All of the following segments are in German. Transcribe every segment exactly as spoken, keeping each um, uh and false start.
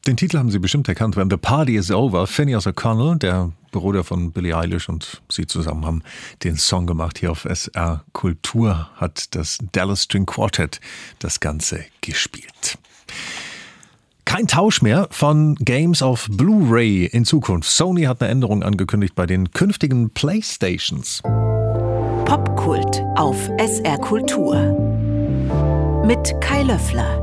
Den Titel haben Sie bestimmt erkannt, When the Party is Over. Finneas O'Connell, der Bruder von Billie Eilish, und sie zusammen haben den Song gemacht. Hier auf S R Kultur hat das Dallas String Quartet das Ganze gespielt. Kein Tausch mehr von Games auf Blu-ray in Zukunft. Sony hat eine Änderung angekündigt bei den künftigen Playstations. Popkult auf S R Kultur mit Kai Löffler.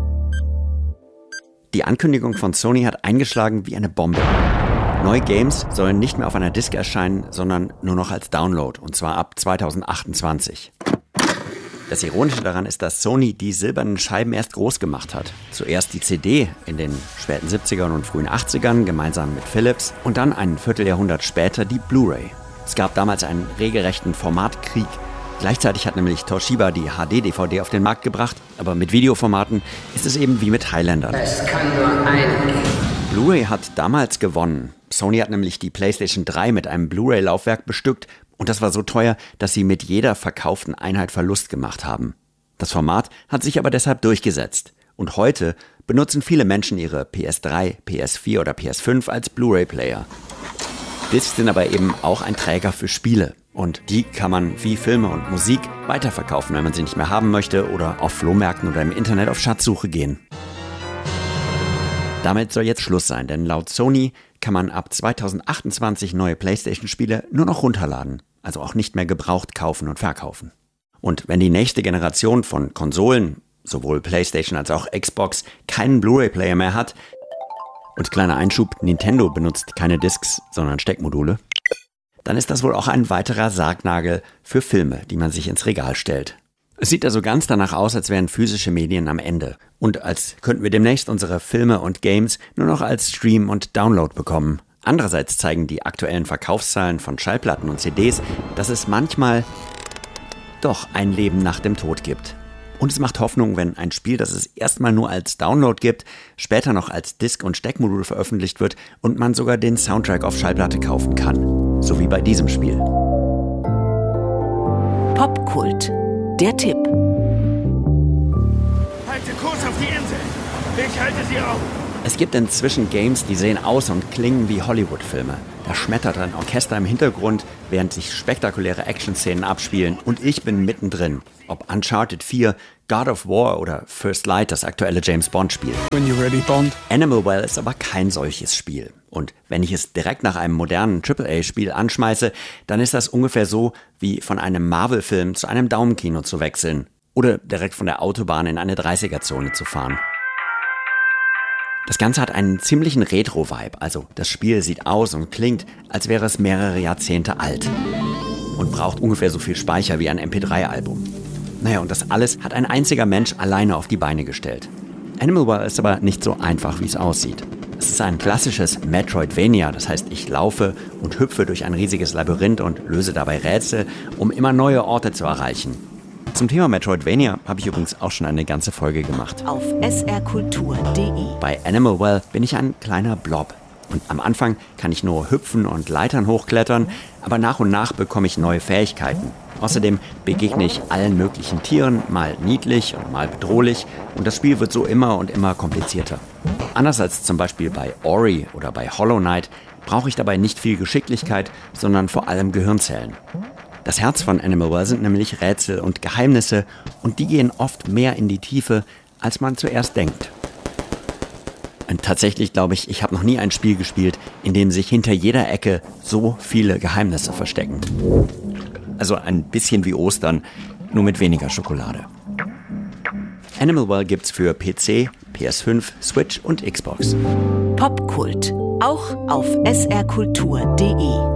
Die Ankündigung von Sony hat eingeschlagen wie eine Bombe. Neue Games sollen nicht mehr auf einer Disc erscheinen, sondern nur noch als Download, und zwar ab zweitausendachtundzwanzig. Das Ironische daran ist, dass Sony die silbernen Scheiben erst groß gemacht hat. Zuerst die C D in den späten siebzigern und frühen achtzigern gemeinsam mit Philips und dann ein Vierteljahrhundert später die Blu-ray. Es gab damals einen regelrechten Formatkrieg. Gleichzeitig hat nämlich Toshiba die H D D V D auf den Markt gebracht, aber mit Videoformaten ist es eben wie mit Highlandern. Es kann nur einen geben. Blu-ray hat damals gewonnen. Sony hat nämlich die PlayStation drei mit einem Blu-ray-Laufwerk bestückt und das war so teuer, dass sie mit jeder verkauften Einheit Verlust gemacht haben. Das Format hat sich aber deshalb durchgesetzt und heute benutzen viele Menschen ihre P S drei, P S vier oder P S fünf als Blu-ray-Player. Discs sind aber eben auch ein Träger für Spiele. Und die kann man wie Filme und Musik weiterverkaufen, wenn man sie nicht mehr haben möchte oder auf Flohmärkten oder im Internet auf Schatzsuche gehen. Damit soll jetzt Schluss sein, denn laut Sony kann man ab zweitausendachtundzwanzig neue PlayStation-Spiele nur noch runterladen, also auch nicht mehr gebraucht kaufen und verkaufen. Und wenn die nächste Generation von Konsolen, sowohl PlayStation als auch Xbox, keinen Blu-ray-Player mehr hat, und kleiner Einschub, Nintendo benutzt keine Discs, sondern Steckmodule, dann ist das wohl auch ein weiterer Sargnagel für Filme, die man sich ins Regal stellt. Es sieht also ganz danach aus, als wären physische Medien am Ende und als könnten wir demnächst unsere Filme und Games nur noch als Stream und Download bekommen. Andererseits zeigen die aktuellen Verkaufszahlen von Schallplatten und C Ds, dass es manchmal doch ein Leben nach dem Tod gibt. Und es macht Hoffnung, wenn ein Spiel, das es erstmal nur als Download gibt, später noch als Disc- und Steckmodul veröffentlicht wird und man sogar den Soundtrack auf Schallplatte kaufen kann. So wie bei diesem Spiel. Popkult, der Tipp. Halte Kurs auf die Insel. Ich halte sie auf. Es gibt inzwischen Games, die sehen aus und klingen wie Hollywood-Filme. Da schmettert ein Orchester im Hintergrund, während sich spektakuläre Action-Szenen abspielen und ich bin mittendrin. Ob Uncharted vier, God of War oder First Light, das aktuelle James-Bond-Spiel. When you're ready, Bond. Animal Well ist aber kein solches Spiel. Und wenn ich es direkt nach einem modernen Triple A-Spiel anschmeiße, dann ist das ungefähr so, wie von einem Marvel-Film zu einem Daumenkino zu wechseln. Oder direkt von der Autobahn in eine dreißiger-Zone zu fahren. Das Ganze hat einen ziemlichen Retro-Vibe, also das Spiel sieht aus und klingt, als wäre es mehrere Jahrzehnte alt. Und braucht ungefähr so viel Speicher wie ein M P drei Album. Naja, und das alles hat ein einziger Mensch alleine auf die Beine gestellt. Animal Well ist aber nicht so einfach, wie es aussieht. Es ist ein klassisches Metroidvania, das heißt, ich laufe und hüpfe durch ein riesiges Labyrinth und löse dabei Rätsel, um immer neue Orte zu erreichen. Zum Thema Metroidvania habe ich übrigens auch schon eine ganze Folge gemacht. Auf s r kultur punkt d e. Bei Animal Well bin ich ein kleiner Blob. Und am Anfang kann ich nur hüpfen und Leitern hochklettern, aber nach und nach bekomme ich neue Fähigkeiten. Außerdem begegne ich allen möglichen Tieren, mal niedlich und mal bedrohlich. Und das Spiel wird so immer und immer komplizierter. Anders als zum Beispiel bei Ori oder bei Hollow Knight brauche ich dabei nicht viel Geschicklichkeit, sondern vor allem Gehirnzellen. Das Herz von Animal Well sind nämlich Rätsel und Geheimnisse und die gehen oft mehr in die Tiefe, als man zuerst denkt. Und tatsächlich glaube ich, ich habe noch nie ein Spiel gespielt, in dem sich hinter jeder Ecke so viele Geheimnisse verstecken. Also ein bisschen wie Ostern, nur mit weniger Schokolade. Animal Well gibt's für P C, P S fünf, Switch und Xbox. Popkult, auch auf s r kultur punkt d e.